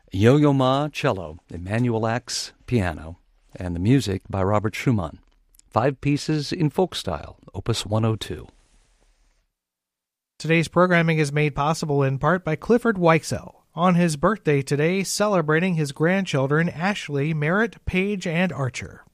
Yo-Yo Ma, cello, Emanuel Axe, piano, and the music by Robert Schumann. 5 pieces in folk style, Opus 102. Today's programming is made possible in part by Clifford Weichsel, on his birthday today, celebrating his grandchildren Ashley, Merritt, Paige, and Archer.